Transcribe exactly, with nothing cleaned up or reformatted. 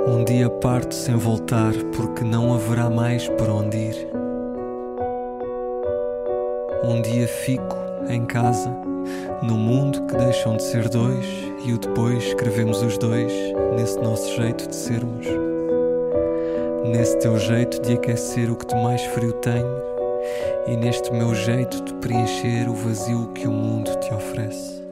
Um dia parto sem voltar, porque não haverá mais por onde ir. Um dia fico em casa, no mundo que deixam de ser dois, e o depois escrevemos os dois nesse nosso jeito de sermos. Nesse teu jeito de aquecer o que de mais frio tenho, e neste meu jeito de preencher o vazio que o mundo te oferece.